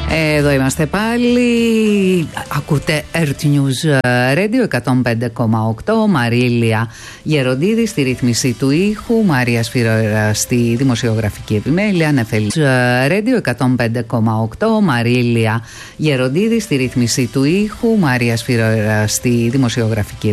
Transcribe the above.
Εδώ είμαστε πάλι. Ακούτε Earth News Radio 105,8. Μαρίλια Γεροντίδη στη ρύθμιση του ήχου, Μαρία Σφυροέρα στη δημοσιογραφική επιμέλεια, Νεφέλη Radio 105,8. Μαρίλια Γεροντίδη στη ρύθμιση του ήχου, Μαρία Σφυροέρα στη δημοσιογραφική